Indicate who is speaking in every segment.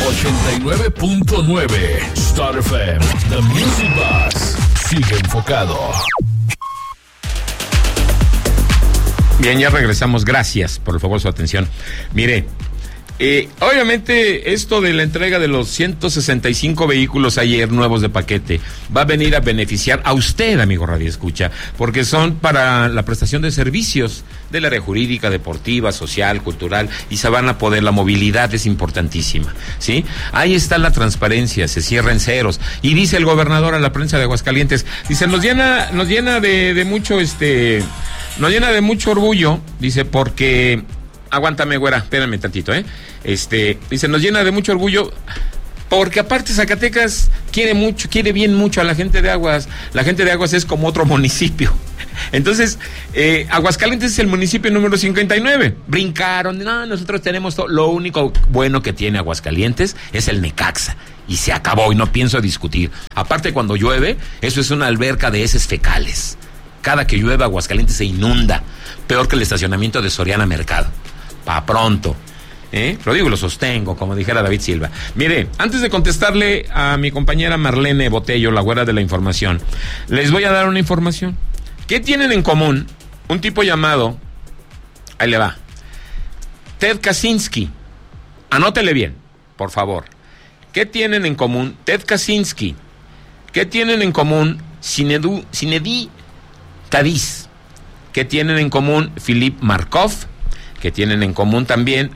Speaker 1: 89.9 Star FM, The Music Box. Sigue enfocado.
Speaker 2: Bien, ya regresamos. Gracias por el favor de su atención. Mire, obviamente esto de la entrega de los 165 vehículos ayer nuevos de paquete va a venir a beneficiar a usted, amigo Radio Escucha, porque son para la prestación de servicios del área jurídica, deportiva, social, cultural, y se van a poder, la movilidad es importantísima, ¿sí? Ahí está la transparencia, se cierran ceros, y dice el gobernador a la prensa de Aguascalientes, dice, nos llena de mucho, nos llena de mucho orgullo, dice, porque... Aguántame, güera, espérame tantito, dice, nos llena de mucho orgullo, porque aparte Zacatecas quiere bien mucho a la gente de Aguas. La gente de Aguas es como otro municipio. Entonces, Aguascalientes es el municipio número 59. Brincaron, no, nosotros tenemos todo. Lo único bueno que tiene Aguascalientes es el Necaxa. Y se acabó, y no pienso discutir. Aparte, cuando llueve, eso es una alberca de heces fecales. Cada que llueve, Aguascalientes se inunda. Peor que el estacionamiento de Soriana Mercado. Pa' pronto. Lo digo y lo sostengo, como dijera David Silva. Mire, antes de contestarle a mi compañera Marlene Botello, la güera de la información, les voy a dar una información. ¿Qué tienen en común un tipo llamado, ahí le va, Ted Kaczynski? Anótele bien, por favor. ¿Qué tienen en común Ted Kaczynski? ¿Qué tienen en común Zinedine Cadiz? ¿Qué tienen en común Philippe Markov? Que tienen en común también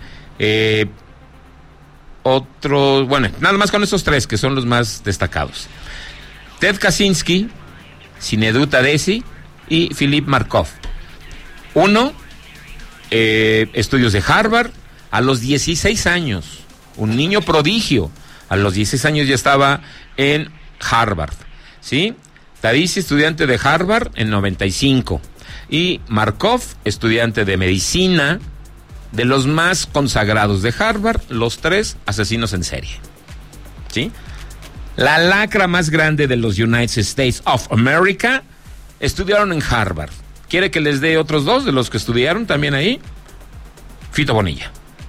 Speaker 2: otros, bueno, nada más con estos tres que son los más destacados. Ted Kaczynski, Zinedine Tadesi y Philippe Markov. Uno, estudios de Harvard a los 16 años, un niño prodigio, a los 16 años ya estaba en Harvard, ¿sí? Tadesi, estudiante de Harvard en 95, y Markov, estudiante de medicina, de los más consagrados de Harvard, los tres asesinos en serie, ¿sí? La lacra más grande de los United States of America estudiaron en Harvard. ¿Quiere que les dé otros dos de los que estudiaron también ahí? Fito Bonilla.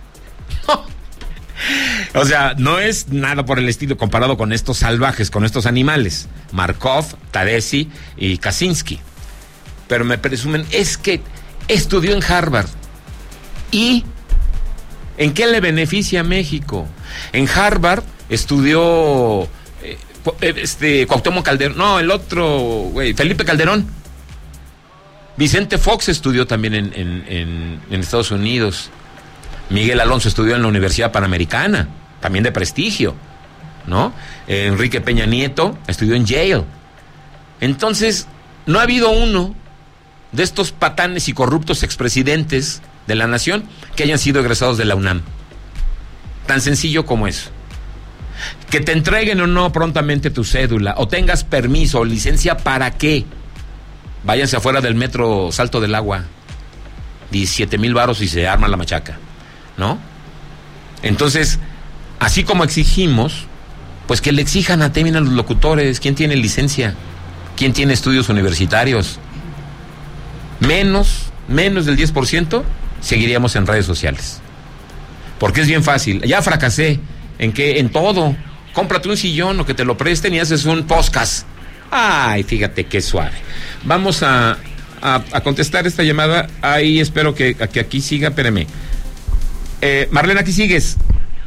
Speaker 2: O sea, no es nada por el estilo comparado con estos salvajes, con estos animales. Markov, Tadesi y Kaczynski. Pero me presumen, es que estudió en Harvard. ¿Y en qué le beneficia a México? En Harvard estudió Cuauhtémoc Calderón, no, el otro, güey, Felipe Calderón. Vicente Fox estudió también en Estados Unidos. Miguel Alonso estudió en la Universidad Panamericana, también de prestigio, ¿no? Enrique Peña Nieto estudió en Yale. Entonces, no ha habido uno de estos patanes y corruptos expresidentes de la nación que hayan sido egresados de la UNAM. Tan sencillo como eso. Que te entreguen o no prontamente tu cédula, o tengas permiso o licencia, ¿para qué? Váyanse afuera del metro Salto del Agua, 17,000 varos y se arma la machaca, ¿no? Entonces, así como exigimos, pues que le exijan a también a los locutores. ¿Quién tiene licencia? ¿Quién tiene estudios universitarios? Menos del 10%, seguiríamos en redes sociales. Porque es bien fácil. Ya fracasé. ¿En qué? En todo. Cómprate un sillón o que te lo presten y haces un podcast. Ay, fíjate qué suave. Vamos a contestar esta llamada. Ahí espero que aquí siga. Espérame. Marlene, aquí sigues.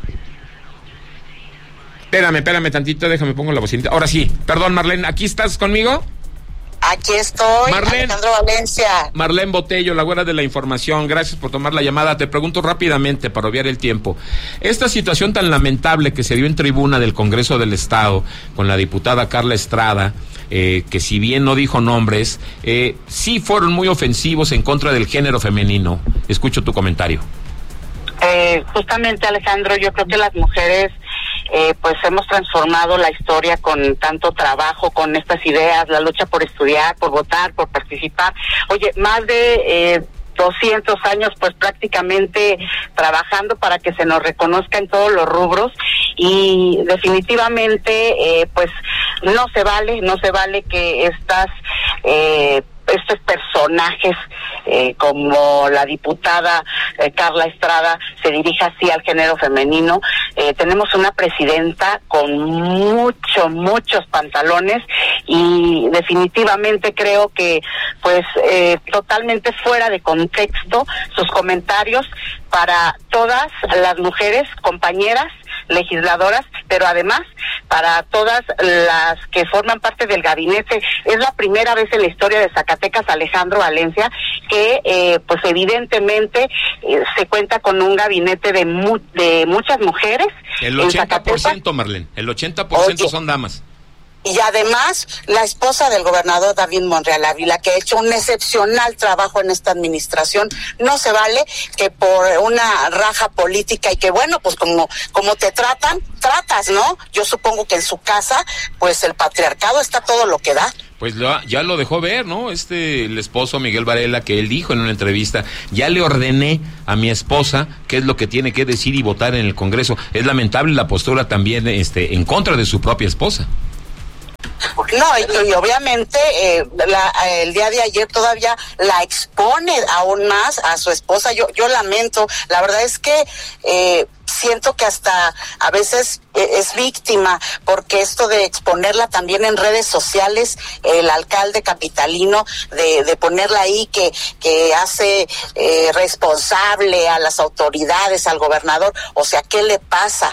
Speaker 2: Espérame tantito, déjame pongo la bocinita. Ahora sí, perdón, Marlene, ¿aquí estás conmigo?
Speaker 3: Aquí estoy, Alejandro Valencia.
Speaker 2: Marlene Botello, la güera de la información, gracias por tomar la llamada. Te pregunto rápidamente, para obviar el tiempo, esta situación tan lamentable que se dio en tribuna del Congreso del Estado con la diputada Carla Estrada, que si bien no dijo nombres, sí fueron muy ofensivos en contra del género femenino. Escucho tu comentario.
Speaker 3: Justamente, Alejandro, yo creo que las mujeres pues hemos transformado la historia con tanto trabajo, con estas ideas, la lucha por estudiar, por votar, por participar. Oye, más de 200 años pues prácticamente trabajando para que se nos reconozca en todos los rubros, y definitivamente pues no se vale que estas estos personajes como la diputada Carla Estrada se dirige así al género femenino. Tenemos una presidenta con muchos pantalones y definitivamente creo que pues totalmente fuera de contexto sus comentarios para todas las mujeres compañeras legisladoras, pero además para todas las que forman parte del gabinete. Es la primera vez en la historia de Zacatecas, Alejandro Valencia, que pues evidentemente se cuenta con un gabinete de muchas mujeres.
Speaker 2: El 80%, Marlene, el 80% son damas.
Speaker 4: Y además, la esposa del gobernador David Monreal Ávila, que ha hecho un excepcional trabajo en esta administración. No se vale que por una raja política y que bueno, pues como te tratas, ¿no? Yo supongo que en su casa, pues el patriarcado está todo lo que da.
Speaker 2: Pues ya lo dejó ver, ¿no? El esposo Miguel Varela, que él dijo en una entrevista, ya le ordené a mi esposa qué es lo que tiene que decir y votar en el Congreso. Es lamentable la postura también en contra de su propia esposa.
Speaker 4: No, y obviamente el día de ayer todavía la expone aún más a su esposa. Yo lamento, la verdad es que siento que hasta a veces es víctima, porque esto de exponerla también en redes sociales, el alcalde capitalino, de ponerla ahí que hace responsable a las autoridades, al gobernador. O sea, ¿qué le pasa?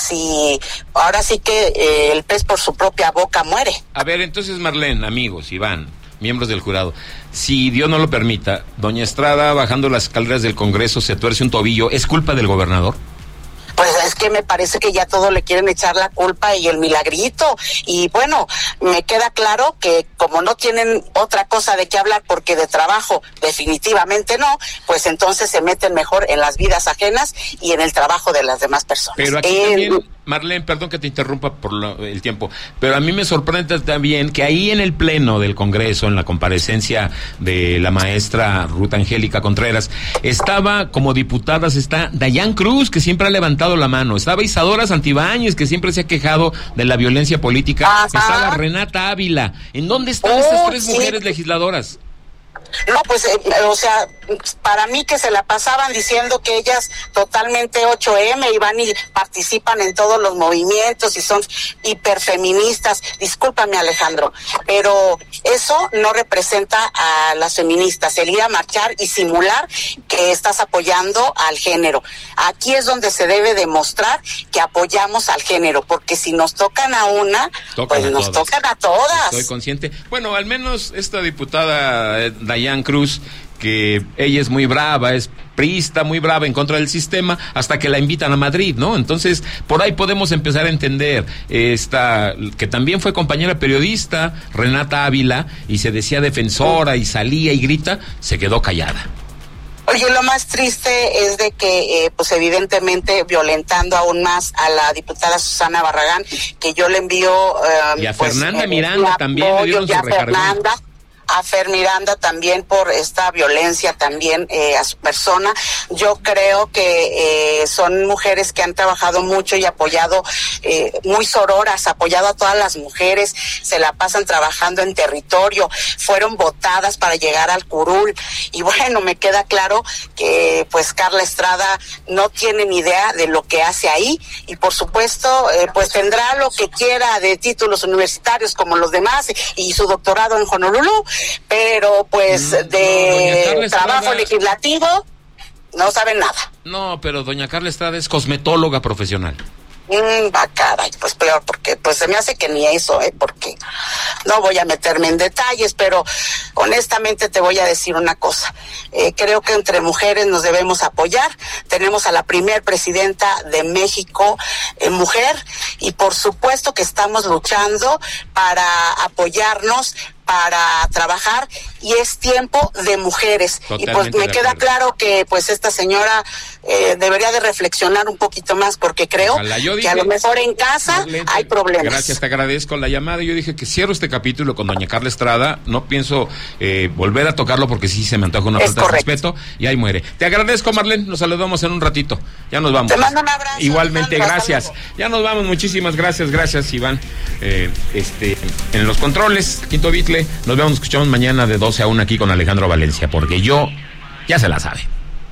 Speaker 4: Si ahora sí que el pez por su propia boca muere.
Speaker 2: A ver, entonces, Marlene, amigos, Iván, miembros del jurado, si Dios no lo permita, doña Estrada bajando las escaleras del Congreso se tuerce un tobillo, ¿es culpa del gobernador?
Speaker 4: Pues es que me parece que ya todo le quieren echar la culpa y el milagrito. Y bueno, me queda claro que como no tienen otra cosa de qué hablar, porque de trabajo definitivamente no, pues entonces se meten mejor en las vidas ajenas y en el trabajo de las demás personas.
Speaker 2: Pero aquí también, Marlene, perdón que te interrumpa por el tiempo, pero a mí me sorprende también que ahí en el pleno del Congreso, en la comparecencia de la maestra Ruth Angélica Contreras, estaba como diputadas, está Dayán Cruz, que siempre ha levantado la mano, estaba Isadora Santibáñez, que siempre se ha quejado de la violencia política,
Speaker 4: ajá,
Speaker 2: estaba Renata Ávila. ¿En dónde están estas tres mujeres legisladoras?
Speaker 4: No, pues, o sea, para mí que se la pasaban diciendo que ellas totalmente 8M y van y participan en todos los movimientos y son hiperfeministas. Discúlpame, Alejandro, pero eso no representa a las feministas, el ir a marchar y simular que estás apoyando al género. Aquí es donde se debe demostrar que apoyamos al género, porque si nos tocan a una, pues nos tocan a todas.
Speaker 2: Estoy consciente. Bueno, al menos esta diputada Dayán Cruz, que ella es muy brava, es priista, muy brava en contra del sistema, hasta que la invitan a Madrid, ¿no? Entonces, por ahí podemos empezar a entender esta, que también fue compañera periodista, Renata Ávila, y se decía defensora, y salía y grita, se quedó callada.
Speaker 4: Oye, lo más triste es de que, pues evidentemente, violentando aún más a la diputada Susana Barragán, que yo le envío...
Speaker 2: y a Fernanda Miranda también le dieron su recargón.
Speaker 4: A Fer Miranda también por esta violencia también a su persona. Yo creo que son mujeres que han trabajado mucho y apoyado, muy sororas, apoyado a todas las mujeres, se la pasan trabajando en territorio, fueron votadas para llegar al curul, y bueno, me queda claro que pues Carla Estrada no tiene ni idea de lo que hace ahí, y por supuesto pues tendrá lo que quiera de títulos universitarios como los demás y su doctorado en Honolulu, pero pues de trabajo legislativo no saben nada.
Speaker 2: No, pero doña Carla Estrada es cosmetóloga profesional.
Speaker 4: Caray, pues peor, porque pues se me hace que ni eso, porque no voy a meterme en detalles, pero honestamente te voy a decir una cosa. Creo que entre mujeres nos debemos apoyar. Tenemos a la primer presidenta de México, mujer, y por supuesto que estamos luchando para apoyarnos, para trabajar, y es tiempo de mujeres. Totalmente. Y pues me queda claro que pues esta señora debería de reflexionar un poquito más, porque creo que a lo mejor en casa hay problemas.
Speaker 2: Gracias, te agradezco la llamada. Yo dije que cierro este capítulo con doña Carla Estrada, no pienso volver a tocarlo porque sí se me antoja una falta de respeto, y ahí muere. Te agradezco, Marlene, nos saludamos en un ratito, ya nos vamos.
Speaker 4: Te mando un abrazo.
Speaker 2: Igualmente, gracias. Ya nos vamos, muchísimas gracias, Iván. En los controles, Quinto Bitle, nos vemos, nos escuchamos mañana de 2 12 a 1 aquí con Alejandro Valencia, porque yo ya se la sabe.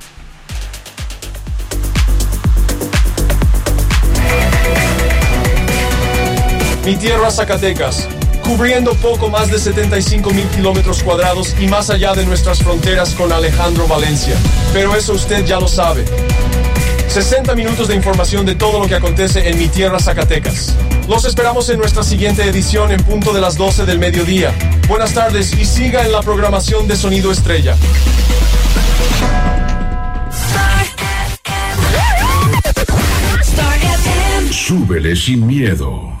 Speaker 5: Mi tierra, Zacatecas, cubriendo poco más de 75,000 kilómetros cuadrados y más allá de nuestras fronteras con Alejandro Valencia. Pero eso usted ya lo sabe. 60 minutos de información de todo lo que acontece en mi tierra, Zacatecas. Los esperamos en nuestra siguiente edición en punto de las 12 del mediodía. Buenas tardes y siga en la programación de Sonido Estrella.
Speaker 1: Súbele sin miedo.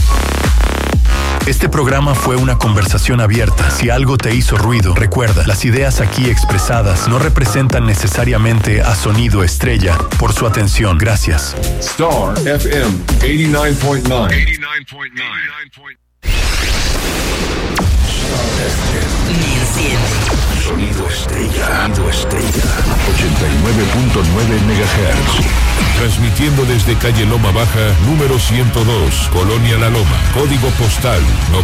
Speaker 6: Este programa fue una conversación abierta. Si algo te hizo ruido, recuerda, las ideas aquí expresadas no representan necesariamente a Sonido Estrella. Por su atención, gracias.
Speaker 1: Star FM 89.9. Sonido Estrella. 89.9 MHz. Transmitiendo desde calle Loma Baja, número 102, Colonia La Loma. Código postal